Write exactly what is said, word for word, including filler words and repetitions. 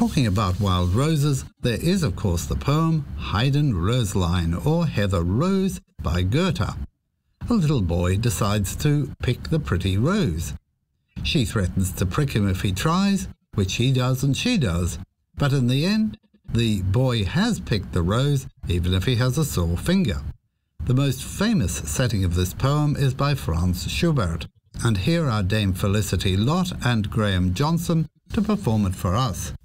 Talking about wild roses, there is of course the poem Heiden Röslein, or Heather Rose, by Goethe. A little boy decides to pick the pretty rose. She threatens to prick him if he tries, which he does and she does, but in the end, the boy has picked the rose, even if he has a sore finger. The most famous setting of this poem is by Franz Schubert, and here are Dame Felicity Lott and Graham Johnson to perform it for us.